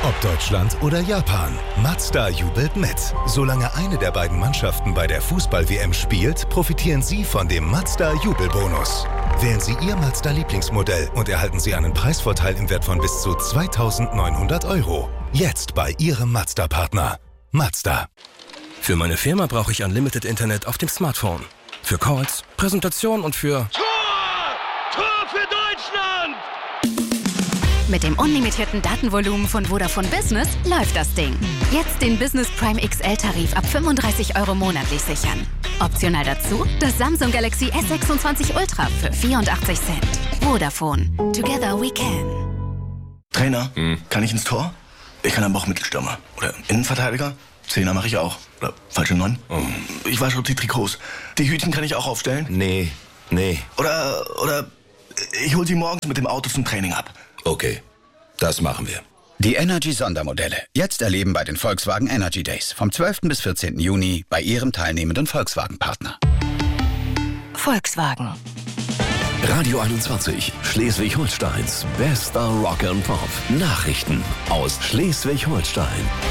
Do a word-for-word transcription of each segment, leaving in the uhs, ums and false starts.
Ob Deutschland oder Japan, Mazda jubelt mit. Solange eine der beiden Mannschaften bei der Fußball-W M spielt, profitieren Sie von dem Mazda-Jubelbonus. Wählen Sie Ihr Mazda-Lieblingsmodell und erhalten Sie einen Preisvorteil im Wert von bis zu zweitausendneunhundert Euro. Jetzt bei Ihrem Mazda-Partner. Mazda. Für meine Firma brauche ich Unlimited Internet auf dem Smartphone. Für Calls, Präsentation und für... Tor! Tor für Deutschland! Mit dem unlimitierten Datenvolumen von Vodafone Business läuft das Ding. Jetzt den Business Prime X L-Tarif ab fünfunddreißig Euro monatlich sichern. Optional dazu das Samsung Galaxy S sechsundzwanzig Ultra für vierundachtzig Cent. Vodafone. Together we can. Trainer, hm. kann ich ins Tor? Ich kann aber auch Mittelstürmer. Oder Innenverteidiger? Zehner mache ich auch. Oder falsche Neun? Oh. Ich wasche die Trikots. Die Hütchen kann ich auch aufstellen? Nee, nee. Oder, oder ich hol sie morgens mit dem Auto zum Training ab. Okay, das machen wir. Die Energy-Sondermodelle. Jetzt erleben bei den Volkswagen Energy Days. Vom zwölften bis vierzehnten Juni bei Ihrem teilnehmenden Volkswagen-Partner. Volkswagen. Radio einundzwanzig, Schleswig-Holsteins bester Rock and Pop. Nachrichten aus Schleswig-Holstein.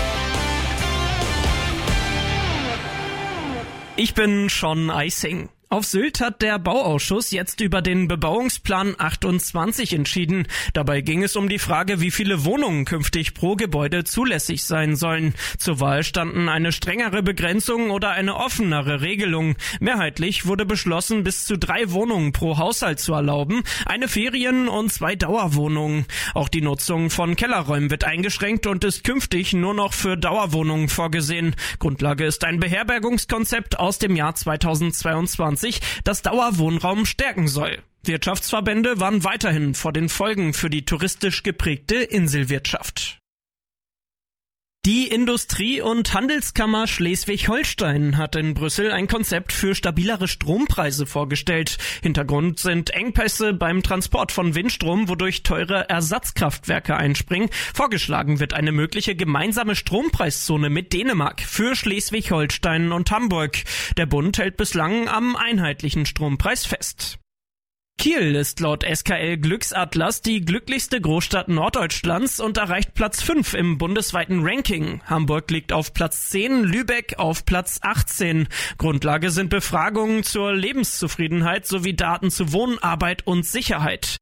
Ich bin Sean Eising. Auf Sylt hat der Bauausschuss jetzt über den Bebauungsplan achtundzwanzig entschieden. Dabei ging es um die Frage, wie viele Wohnungen künftig pro Gebäude zulässig sein sollen. Zur Wahl standen eine strengere Begrenzung oder eine offenere Regelung. Mehrheitlich wurde beschlossen, bis zu drei Wohnungen pro Haushalt zu erlauben, eine Ferien- und zwei Dauerwohnungen. Auch die Nutzung von Kellerräumen wird eingeschränkt und ist künftig nur noch für Dauerwohnungen vorgesehen. Grundlage ist ein Beherbergungskonzept aus dem Jahr zweitausendzweiundzwanzig, das Dauerwohnraum stärken soll. Wirtschaftsverbände waren weiterhin vor den Folgen für die touristisch geprägte Inselwirtschaft. Die Industrie- und Handelskammer Schleswig-Holstein hat in Brüssel ein Konzept für stabilere Strompreise vorgestellt. Hintergrund sind Engpässe beim Transport von Windstrom, wodurch teure Ersatzkraftwerke einspringen. Vorgeschlagen wird eine mögliche gemeinsame Strompreiszone mit Dänemark für Schleswig-Holstein und Hamburg. Der Bund hält bislang am einheitlichen Strompreis fest. Kiel ist laut S K L Glücksatlas die glücklichste Großstadt Norddeutschlands und erreicht Platz fünf im bundesweiten Ranking. Hamburg liegt auf Platz zehn, Lübeck auf Platz achtzehn. Grundlage sind Befragungen zur Lebenszufriedenheit sowie Daten zu Wohnen, Arbeit und Sicherheit.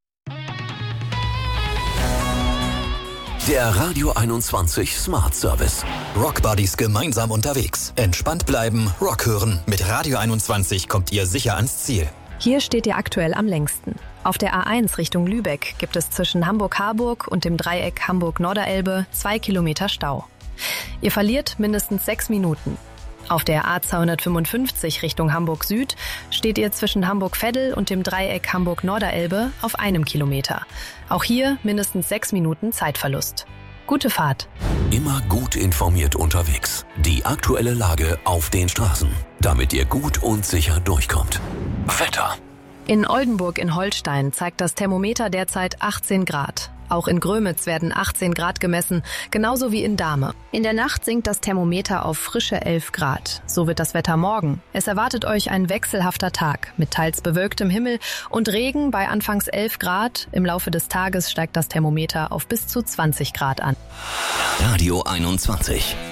Der Radio einundzwanzig Smart Service. Rock Buddies gemeinsam unterwegs. Entspannt bleiben, Rock hören. Mit Radio einundzwanzig kommt ihr sicher ans Ziel. Hier steht ihr aktuell am längsten. Auf der A eins Richtung Lübeck gibt es zwischen Hamburg-Harburg und dem Dreieck Hamburg-Norderelbe zwei Kilometer Stau. Ihr verliert mindestens sechs Minuten. Auf der A zweihundertfünfundfünfzig Richtung Hamburg-Süd steht ihr zwischen Hamburg-Veddel und dem Dreieck Hamburg-Norderelbe auf einem Kilometer. Auch hier mindestens sechs Minuten Zeitverlust. Gute Fahrt. Immer gut informiert unterwegs. Die aktuelle Lage auf den Straßen, damit ihr gut und sicher durchkommt. Wetter. In Oldenburg in Holstein zeigt das Thermometer derzeit achtzehn Grad. Auch in Grömitz werden achtzehn Grad gemessen, genauso wie in Dahme. In der Nacht sinkt das Thermometer auf frische elf Grad. So wird das Wetter morgen. Es erwartet euch ein wechselhafter Tag mit teils bewölktem Himmel und Regen bei anfangs elf Grad. Im Laufe des Tages steigt das Thermometer auf bis zu zwanzig Grad an. Radio einundzwanzig.